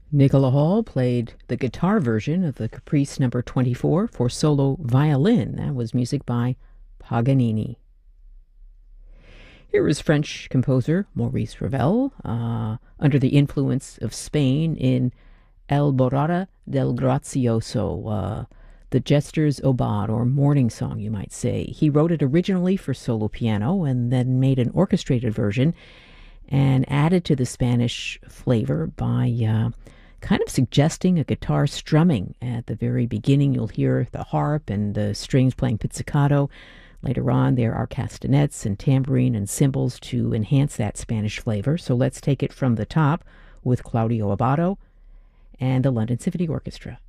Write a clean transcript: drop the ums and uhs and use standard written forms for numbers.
Nicola Hall played the guitar version of the Caprice number 24 for solo violin. That was music by Paganini. Here is French composer Maurice Ravel, under the influence of Spain in Alborada del Grazioso, the Jester's Aubade, or morning song, you might say. He wrote it originally for solo piano and then made an orchestrated version and added to the Spanish flavor by kind of suggesting a guitar strumming. At the very beginning, you'll hear the harp and the strings playing pizzicato. Later on, there are castanets and tambourine and cymbals to enhance that Spanish flavor. So let's take it from the top with Claudio Abbado and the London Symphony Orchestra.